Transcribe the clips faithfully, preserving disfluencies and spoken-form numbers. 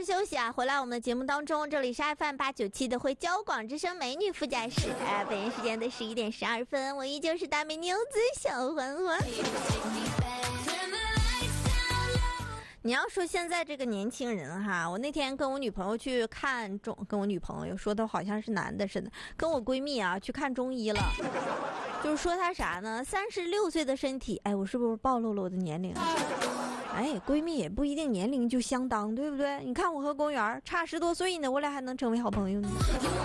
休息啊，回来我们的节目当中，这里是 F M 八九七的会交广之声美女副驾驶，啊，北京时间的十一点十二分，我依旧是大美妞子小环环。你要说现在这个年轻人哈，我那天跟我女朋友去看中，跟我女朋友说的好像是男的似的，跟我闺蜜啊去看中医了，就是说她啥呢？三十六岁的身体，哎，我是不是暴露了我的年龄？哎，闺蜜也不一定年龄就相当，对不对？你看我和公园差十多岁呢，我俩还能成为好朋友呢。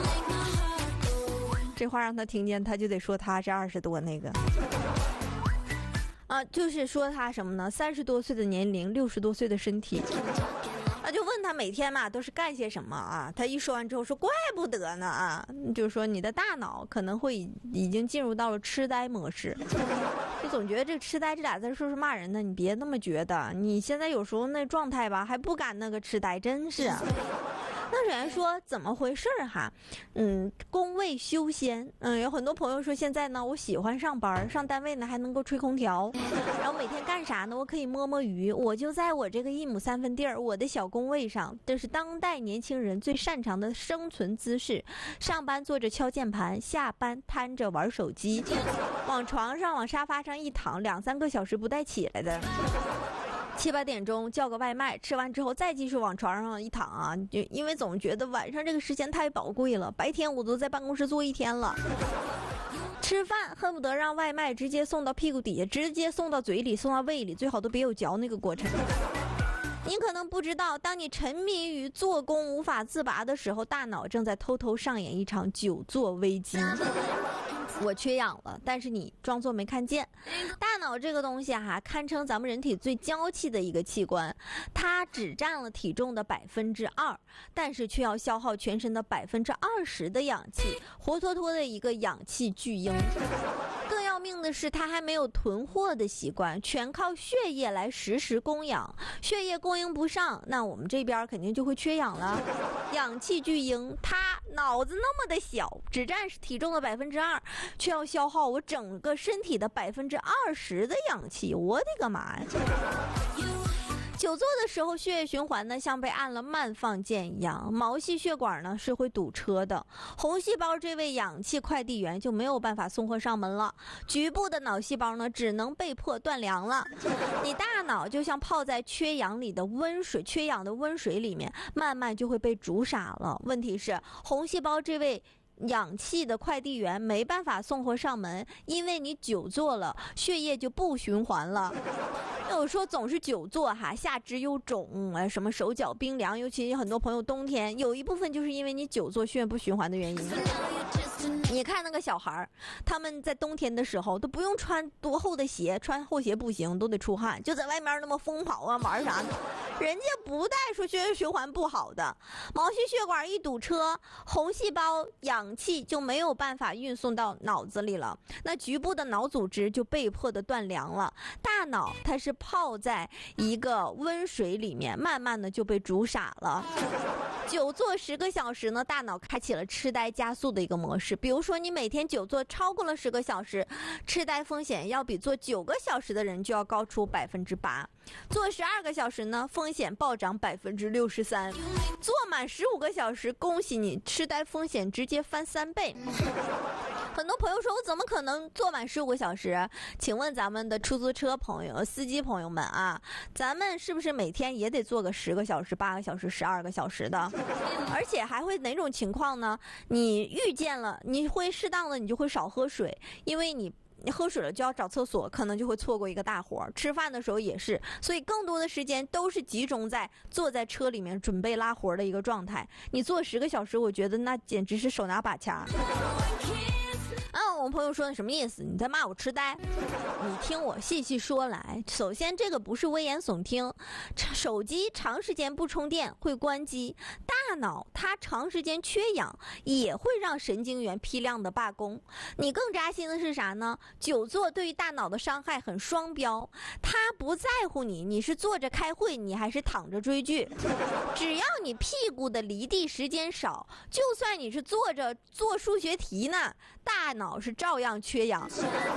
这话让她听见，她就得说她是二十多那个。啊，就是说他什么呢？三十多岁的年龄，六十多岁的身体。啊，就问他每天嘛都是干些什么啊？他一说完之后说，怪不得呢啊，就是说你的大脑可能会已经进入到了痴呆模式。就总觉得这个痴呆这俩字是不是骂人呢？你别那么觉得，你现在有时候那状态吧，还不敢那个痴呆，真是。那首先说怎么回事哈，嗯，工位休闲，嗯，有很多朋友说现在呢，我喜欢上班，上单位呢还能够吹空调，然后每天干啥呢？我可以摸摸鱼，我就在我这个一亩三分地儿，我的小工位上，这是当代年轻人最擅长的生存姿势。上班坐着敲键盘，下班瘫着玩手机，往床上往沙发上一躺，两三个小时不带起来的。七八点钟叫个外卖，吃完之后再继续往床上一躺啊，就因为总觉得晚上这个时间太宝贵了，白天我都在办公室坐一天了。吃饭恨不得让外卖直接送到屁股底下，直接送到嘴里，送到胃里，最好都别有嚼那个过程。你可能不知道，当你沉迷于做工无法自拔的时候，大脑正在偷偷上演一场久坐危机。我缺氧了，但是你装作没看见。大脑这个东西哈，堪称咱们人体最娇气的一个器官，它只占了体重的百分之二，但是却要消耗全身的百分之二十的氧气，活脱脱的一个氧气巨婴。更要命的是，它还没有囤货的习惯，全靠血液来实时供氧。血液供应不上，那我们这边肯定就会缺氧了。氧气巨婴，它脑子那么的小，只占体重的百分之二，却要消耗我整个身体的百分之二十的氧气，我的个妈呀！久坐的时候，血液循环呢像被按了慢放键一样，毛细血管呢是会堵车的，红细胞这位氧气快递员就没有办法送货上门了，局部的脑细胞呢只能被迫断粮了。你大脑就像泡在缺氧里的温水，缺氧的温水里面，慢慢就会被煮傻了。问题是，红细胞这位氧气的快递员没办法送货上门，因为你久坐了，血液就不循环了。有说总是久坐哈，下肢又肿，哎，什么手脚冰凉，尤其很多朋友冬天有一部分就是因为你久坐血液不循环的原因。你看那个小孩他们在冬天的时候都不用穿多厚的鞋，穿厚鞋不行，都得出汗，就在外面那么疯跑啊玩啥的，人家不带说血液循环不好的，毛细血管一堵车，红细胞氧气就没有办法运送到脑子里了，那局部的脑组织就被迫的断粮了。大脑它是泡在一个温水里面，慢慢的就被煮傻了。久坐十个小时呢，大脑开启了痴呆加速的一个模式。比如说你每天久坐超过了十个小时，痴呆风险要比坐九个小时的人就要高出百分之八。坐十二个小时呢，风险暴涨百分之六十三。坐满十五个小时，恭喜你，痴呆风险直接翻三倍。很多朋友说，我怎么可能坐满十五个小时？请问咱们的出租车朋友、司机朋友们啊，咱们是不是每天也得坐个十个小时、八个小时、十二个小时的？而且还会哪种情况呢？你遇见了，你会适当的，你就会少喝水，因为你。你喝水了就要找厕所，可能就会错过一个大活。吃饭的时候也是，所以更多的时间都是集中在坐在车里面准备拉活的一个状态。你坐十个小时，我觉得那简直是手拿把掐。啊，我朋友说的什么意思？你在骂我痴呆？你听我细细说来。首先，这个不是危言耸听，手机长时间不充电会关机，大脑它长时间缺氧也会让神经元批量的罢工。你更扎心的是啥呢？久坐对于大脑的伤害很双标，它不在乎你你是坐着开会你还是躺着追剧，只要你屁股的离地时间少，就算你是坐着做数学题呢，大脑是照样缺氧。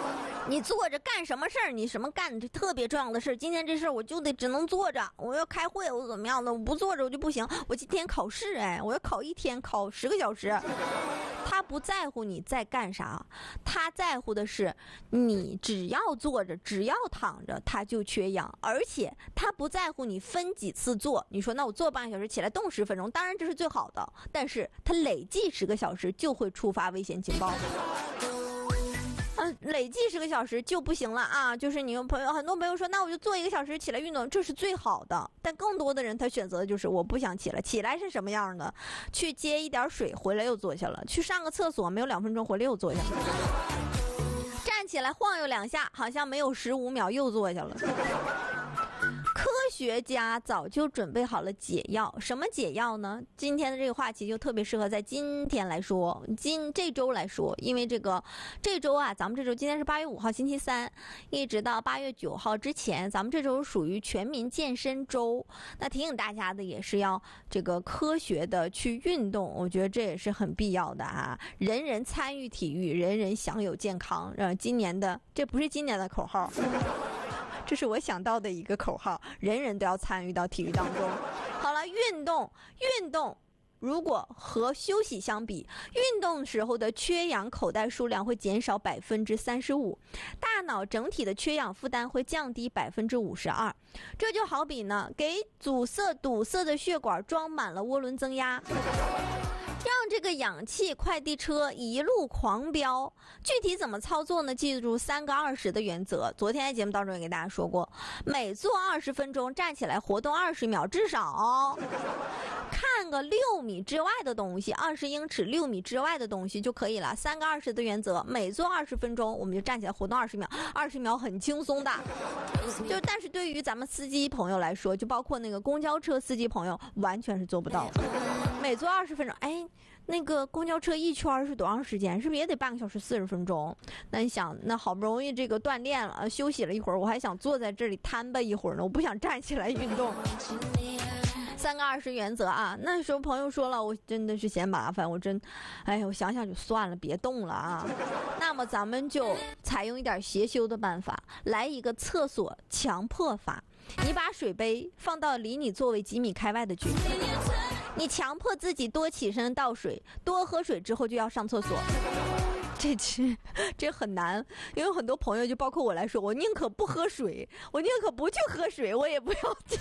你坐着干什么事儿？你什么干这特别重要的事儿？今天这事儿我就得只能坐着，我要开会，我怎么样的？我不坐着我就不行。我今天考试，哎，我要考一天，考十个小时。他不在乎你在干啥，他在乎的是你只要坐着，只要躺着，他就缺氧。而且他不在乎你分几次坐。你说那我坐半个小时，起来动十分钟，当然这是最好的。但是他累计十个小时就会触发危险警报。嗯，累计十个小时就不行了啊！就是你有朋友，很多朋友说，那我就做一个小时起来运动，这是最好的。但更多的人他选择的就是我不想起来，起来是什么样的？去接一点水，回来又坐下了；去上个厕所，没有两分钟，回来又坐下了；站起来晃悠两下，好像没有十五秒又坐下了。科学家早就准备好了解药，什么解药呢？今天的这个话题就特别适合在今天来说，今这周来说，因为这个这周啊，咱们这周今天是八月五号星期三，一直到八月九号之前，咱们这周属于全民健身周。那提醒大家的也是要这个科学的去运动，我觉得这也是很必要的啊！人人参与体育，人人享有健康。呃，今年的这不是今年的口号。这是我想到的一个口号，人人都要参与到体育当中。好了，运动，运动，如果和休息相比，运动时候的缺氧口袋数量会减少百分之三十五，大脑整体的缺氧负担会降低百分之五十二。这就好比呢，给阻塞堵塞的血管装满了涡轮增压。让这个氧气快递车一路狂飙，具体怎么操作呢？记住三个二十的原则。昨天在节目当中也给大家说过，每做二十分钟，站起来活动二十秒，至少看个六米之外的东西，二十英尺六米之外的东西就可以了。三个二十的原则，每做二十分钟，我们就站起来活动二十秒，二十秒很轻松的。就但是对于咱们司机朋友来说，就包括那个公交车司机朋友，完全是做不到的。每做二十分钟，哎，那个公交车一圈是多长时间？是不是也得半个小时四十分钟？那你想，那好不容易这个锻炼了，休息了一会儿，我还想坐在这里摊吧一会儿呢，我不想站起来运动。三个二十原则啊，那时候朋友说了，我真的是嫌麻烦，我真，哎呀，我想想就算了，别动了啊。那么咱们就采用一点邪修的办法，来一个厕所强迫法。你把水杯放到离你座位几米开外的距离，你强迫自己多起身倒水，多喝水之后就要上厕所。这这这很难，因为很多朋友就包括我来说，我宁可不喝水，我宁可不去喝水，我也不要去。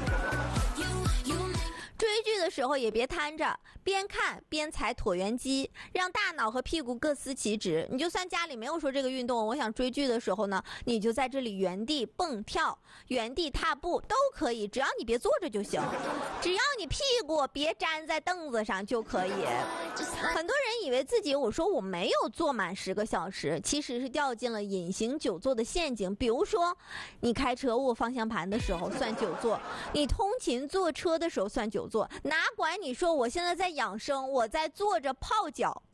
追剧的时候也别瘫着，边看边踩椭圆机，让大脑和屁股各司其职。你就算家里没有说这个运动，我想追剧的时候呢，你就在这里原地蹦跳、原地踏步都可以，只要你别坐着就行，只要你屁股别粘在凳子上就可以。很多人以为自己我说我没有坐满十个小时，其实是掉进了隐形久坐的陷阱。比如说，你开车握方向盘的时候算久坐，你通勤坐车的时候算久坐。哪管你说我现在在养生，我在坐着泡脚，